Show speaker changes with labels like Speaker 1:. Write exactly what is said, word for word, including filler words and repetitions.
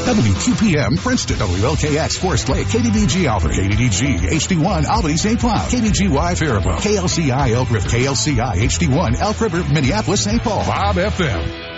Speaker 1: W Q P M Princeton, W L K X Forest Lake, K D B G Alfred, K D D G H D one Albany Saint Cloud, K D G Y Faribault, K L C I Elk River, K L C I H D one Elk River, Minneapolis Saint Paul, Bob F M.